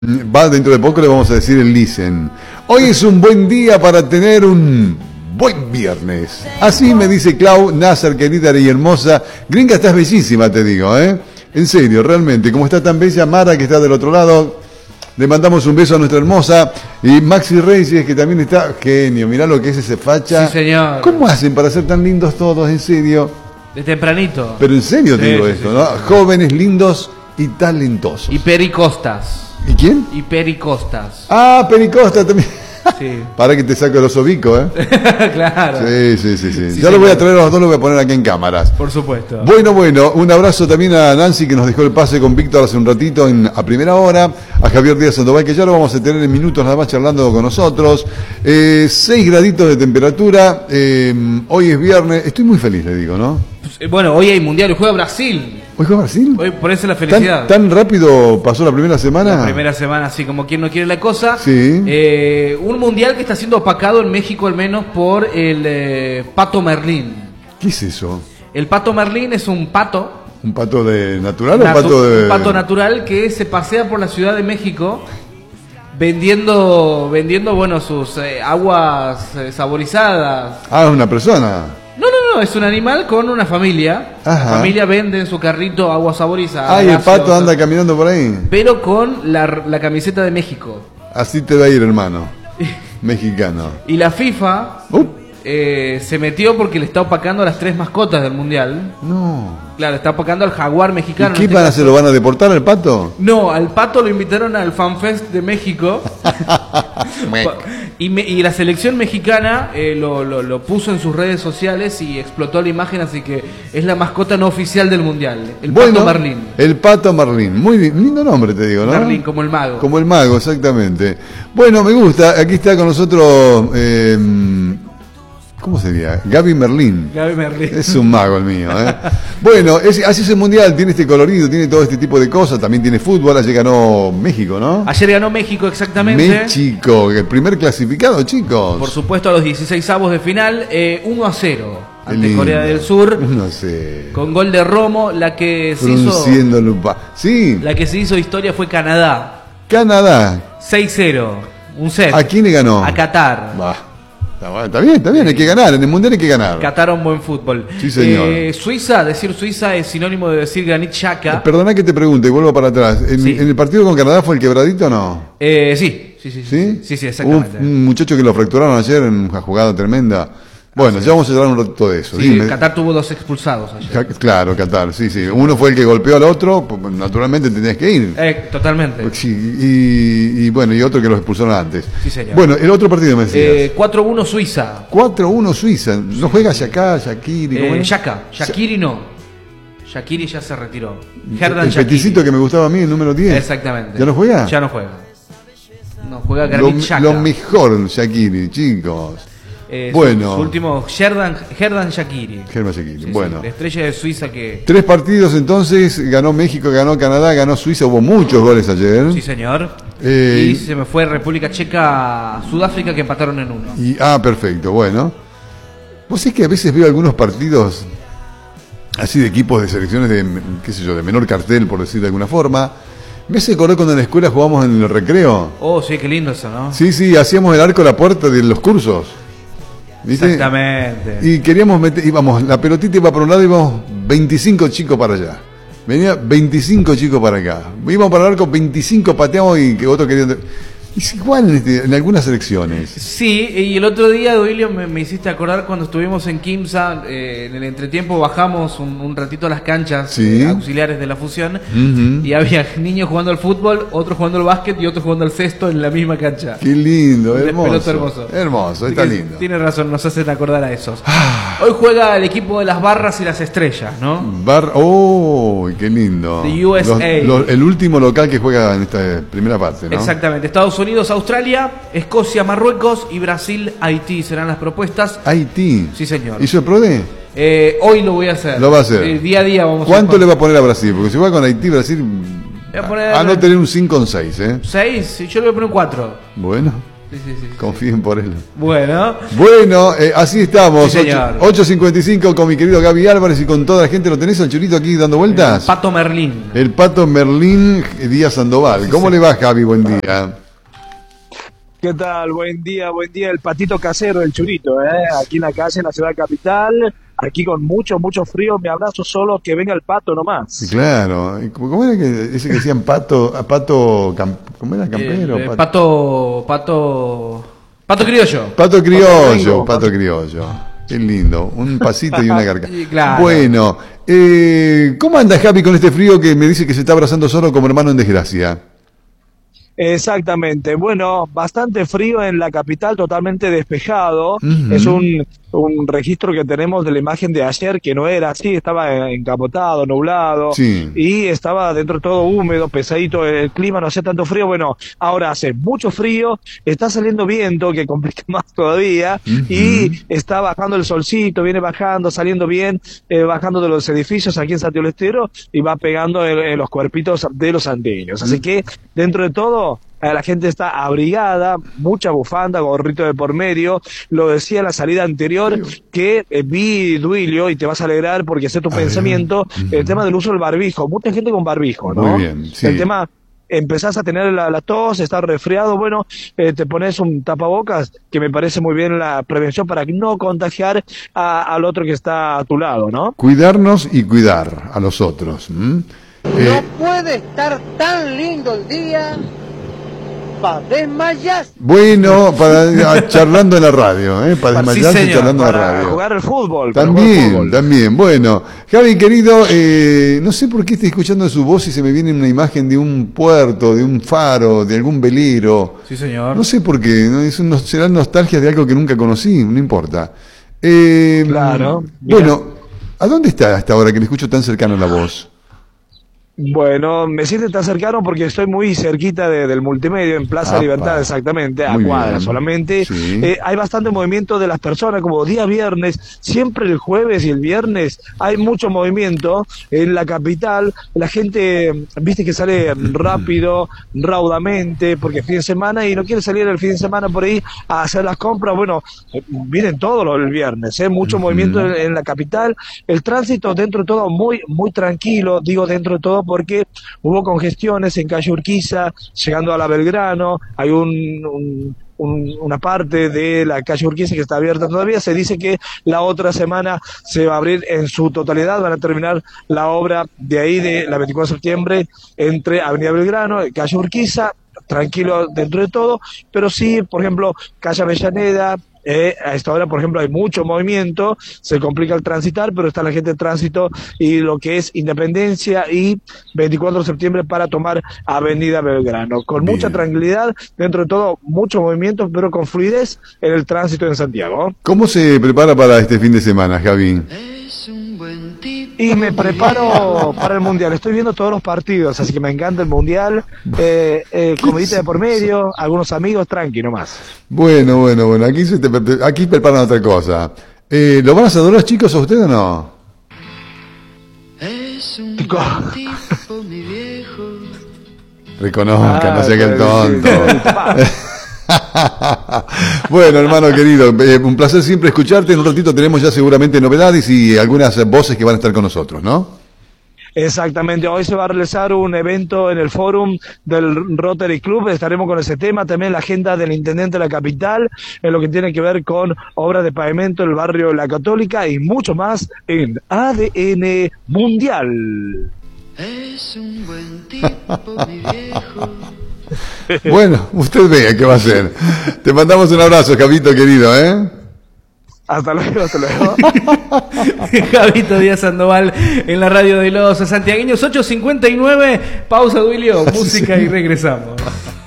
Va, dentro de poco le vamos a decir el listen. Hoy es un buen día para tener un buen viernes. Así me dice Clau Nasser, querida y hermosa. Gringa, estás bellísima, te digo, ¿eh? En serio, realmente. Como está tan bella Mara, que está del otro lado. Le mandamos un beso a nuestra hermosa. Y Maxi Reyes, que también está genio. Mirá lo que es ese facha. Sí, señor. ¿Cómo hacen para ser tan lindos todos, en serio? De tempranito. Pero en serio te digo sí, esto, sí, ¿no? sí. Jóvenes, lindos y talentosos. Y Pericostas. ¿Y quién? Y Pericostas. Ah, Pericosta también. Sí. Para que te saque los ovicos, ¿eh? Claro. Sí. Sí, Ya lo voy a señor. traer a los dos, lo voy a poner aquí en cámaras. Por supuesto. Bueno, un abrazo también a Nancy, que nos dejó el pase con Víctor hace un ratito a primera hora, a Javier Díaz Sandoval, que ya lo vamos a tener en minutos nada más charlando con nosotros. 6 graditos de temperatura, hoy es viernes, estoy muy feliz, le digo, ¿no? Bueno, hoy hay mundial, juega Brasil. ¿Hoy juega Brasil? Hoy por eso la felicidad. ¿Tan rápido pasó la primera semana? La primera semana, así como quien no quiere la cosa. Sí. Un mundial que está siendo opacado en México, al menos, por el Pato Merlín. ¿Qué es eso? El Pato Merlín es un pato. ¿Un pato de natural o un pato de...? Un pato natural que se pasea por la Ciudad de México vendiendo bueno, sus aguas saborizadas. Ah, es una persona. No, es un animal con una familia. Ajá. La familia vende en su carrito agua saborizada. Ah, y el pato gaseosa, anda caminando por ahí. pero con la camiseta de México. Así te va a ir, hermano. Mexicano. Y la FIFA se metió porque le está opacando a las 3 mascotas del mundial. No. Claro, está opacando al jaguar mexicano. ¿Y qué en este van a caso. hacer? ¿Lo van a deportar al pato? No, al pato lo invitaron al FanFest de México. Y la selección mexicana lo puso en sus redes sociales y explotó la imagen, así que es la mascota no oficial del mundial. El pato Marlín. El pato Marlín. Muy bien. Lindo nombre, te digo, ¿no? Marlín, como el mago. Como el mago, exactamente. Bueno, me gusta. Aquí está con nosotros... ¿cómo sería? Gaby Merlín. Gaby Merlín. Es un mago el mío, ¿eh? Bueno, así es el mundial, tiene este colorido, tiene todo este tipo de cosas, también tiene fútbol, ayer ganó México, ¿no? Ayer ganó México, exactamente. México, el primer clasificado, chicos. Por supuesto, a los 16avos de final, 1-0 ante lindo. Corea del Sur. No sé. Con gol de Romo, la que se hizo historia fue Canadá. Canadá. 6-0, un set. ¿A quién le ganó? A Qatar. Bah. Está bien, hay que ganar, en el mundial hay que ganar. Qatar un buen fútbol. Sí, señor. Suiza, decir Suiza es sinónimo de decir Granit Xhaka. Perdona que te pregunte, vuelvo para atrás. Sí. ¿En el partido con Canadá fue el quebradito o no? Sí, exactamente. Un muchacho que lo fracturaron ayer en una jugada tremenda. Bueno, ya vamos a hablar un ratito de eso. Sí, Dime. Qatar tuvo 2 expulsados ayer. Claro, Qatar, sí. Uno fue el que golpeó al otro, pues, naturalmente tenías que ir. Totalmente. Sí, y bueno, y otro que lo expulsaron antes. Sí, señor. Bueno, el otro partido me decías. 4-1 Suiza. 4-1 Suiza. ¿No juega Shaqiri? ¿Cómo es? Shaqiri no. Shaqiri ya se retiró. El peticito que me gustaba a mí, el número 10. Exactamente. ¿Ya no juega? Ya no juega. No, juega Granit Xhaka. Lo mejor, Shaqiri, chicos. Bueno. Su último, Herdan Shaqiri. Germán Shaqiri, Sí, bueno. la estrella de Suiza que... 3 partidos entonces, ganó México, ganó Canadá, ganó Suiza, hubo muchos goles ayer. Sí, señor. Y se me fue República Checa, Sudáfrica, que empataron en 1. Perfecto, bueno. Vos sabés que a veces veo algunos partidos así de equipos de selecciones de, qué sé yo, de menor cartel, por decir de alguna forma. Me hace acordar cuando en la escuela jugábamos en el recreo. Oh, sí, qué lindo eso, ¿no? Sí, hacíamos el arco a la puerta de los cursos. ¿Viste? Exactamente. Y queríamos íbamos, la pelotita iba para un lado y íbamos 25 chicos para allá. Venía 25 chicos para acá. Íbamos para el arco, 25 pateamos y que otro quería... Es igual en algunas selecciones. Sí, y el otro día, Duilio, me hiciste acordar cuando estuvimos en Quimsa, en el entretiempo bajamos un ratito a las canchas auxiliares de la fusión, y había niños jugando al fútbol, otros jugando al básquet y otros jugando al cesto en la misma cancha. Qué lindo, hermoso. Hermoso, está lindo. Tiene razón, nos hacen acordar a esos. Hoy juega el equipo de las barras y las estrellas, ¿no? Qué lindo. The USA. El último local que juega en esta primera parte, ¿no? Exactamente. Estados Unidos, Australia, Escocia, Marruecos y Brasil, Haití serán las propuestas. Haití. Sí, señor. ¿Hizo el PRODE? Hoy lo voy a hacer. Lo va a hacer. Día a día vamos ¿Cuánto le va a poner a Brasil? Porque si juega con Haití, Brasil... Voy a poner... no tener un 5 con 6, ¿eh? 6, yo le voy a poner un 4. Bueno. Sí. Confíen por él. Bueno, así estamos. Sí, 8:55 con mi querido Gaby Álvarez y con toda la gente. ¿Lo tenés al Churito aquí dando vueltas? El Pato Merlín. El Pato Merlín Díaz Sandoval. ¿Cómo le va, Gaby? Buen día. ¿Qué tal? Buen día. El patito casero, el Churito, aquí en la calle, en la ciudad capital, aquí con mucho frío, me abrazo solo, que venga el pato nomás. Claro, ¿cómo era ese que decían pato, ¿cómo era? ¿Campero? Pato criollo. Pato criollo. Qué lindo, un pasito y una garganta. Claro. Bueno, ¿cómo anda Javi con este frío que me dice que se está abrazando solo como hermano en desgracia? Exactamente, bueno, bastante frío en la capital, totalmente despejado. Uh-huh. Es un registro que tenemos de la imagen de ayer, que no era así, estaba encapotado, nublado, sí, y estaba dentro de todo húmedo, pesadito el clima, no hacía tanto frío. Bueno, ahora hace mucho frío, está saliendo viento, que complica más todavía, uh-huh, y está bajando el solcito, viene bajando, saliendo bien, bajando de los edificios aquí en Santiago del Estero, y va pegando en los cuerpitos de los andeños. Así que, dentro de todo, la gente está abrigada, mucha bufanda, gorrito de por medio. Lo decía en la salida anterior, que vi, Duilio, y te vas a alegrar porque sé tu pensamiento, el tema del uso del barbijo. Mucha gente con barbijo, ¿no? Muy bien, sí. El tema, empezás a tener la tos, estás resfriado, bueno, te pones un tapabocas, que me parece muy bien la prevención para no contagiar al otro que está a tu lado, ¿no? Cuidarnos y cuidar a los otros. No puede estar tan lindo el día para desmayar. Bueno, para charlando en la radio, para desmayarse y charlando en la radio. Para jugar al fútbol. También. Bueno, Javi, querido, no sé por qué estoy escuchando su voz y se me viene una imagen de un puerto, de un faro, de algún velero. Sí, señor. No sé por qué, ¿no? Serán nostalgias de algo que nunca conocí, no importa. Claro. Bueno, ¿a dónde está hasta ahora que le escucho tan cercano la voz? Bueno, me siento tan cercano porque estoy muy cerquita del multimedio, en Plaza Libertad, exactamente, a cuadras solamente. Sí. Hay bastante movimiento de las personas, como día viernes, siempre el jueves y el viernes hay mucho movimiento en la capital. La gente, viste que sale rápido, raudamente, porque es fin de semana y no quiere salir el fin de semana por ahí a hacer las compras. Bueno, vienen todos los el viernes, mucho movimiento en la capital. El tránsito dentro de todo muy tranquilo, digo dentro de todo porque hubo congestiones en calle Urquiza, llegando a la Belgrano, hay una parte de la calle Urquiza que está abierta todavía. Se dice que la otra semana se va a abrir en su totalidad, van a terminar la obra de ahí de la 24 de septiembre entre Avenida Belgrano y calle Urquiza, tranquilo dentro de todo, pero sí, por ejemplo, calle Avellaneda, a esta hora, por ejemplo, hay mucho movimiento, se complica el transitar, pero está la gente en tránsito y lo que es Independencia y 24 de septiembre para tomar Avenida Belgrano. Con mucha tranquilidad, dentro de todo, mucho movimiento, pero con fluidez en el tránsito en Santiago. ¿Cómo se prepara para este fin de semana, Javi? Y me preparo para el Mundial. Estoy viendo todos los partidos, así que me encanta el Mundial. Comidita de por medio, algunos amigos, tranqui nomás. Bueno. Aquí preparan otra cosa. ¿Lo van a saludar los chicos a usted o no? Reconozca, no sea que el tonto. Bueno, hermano querido, un placer siempre escucharte. En un ratito tenemos ya seguramente novedades y algunas voces que van a estar con nosotros, ¿no? Exactamente, hoy se va a realizar un evento en el Fórum del Rotary Club, estaremos con ese tema, también la agenda del Intendente de la Capital, en lo que tiene que ver con obras de pavimento en el barrio La Católica y mucho más en ADN Mundial. Es un buen tipo, mi viejo. Bueno, usted vea qué va a hacer. Te mandamos un abrazo, Javito querido, Hasta luego. Javito Díaz Sandoval en la radio de los santiagueños, 8:59. Pausa, Duilio, música y regresamos.